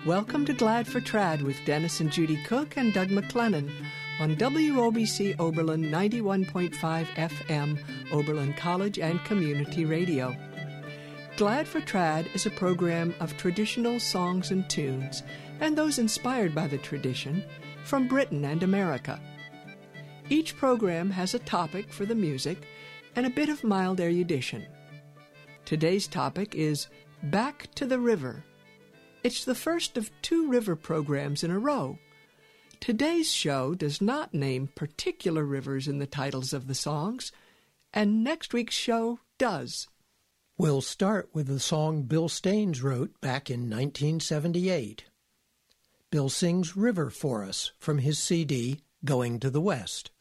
Welcome to Glad for Trad with Dennis and Judy Cook and Doug McLennan on WOBC Oberlin 91.5 FM, Oberlin College and Community Radio. Glad for Trad is a program of traditional songs and tunes, and those inspired by the tradition, from Britain and America. Each program has a topic for the music and a bit of mild erudition. Today's topic is Back to the River. It's the first of 2 river programs in a row. Today's show does not name particular rivers in the titles of the songs, and next week's show does. We'll start with the song Bill Staines wrote back in 1978. Bill sings River for us from his CD, Going to the West.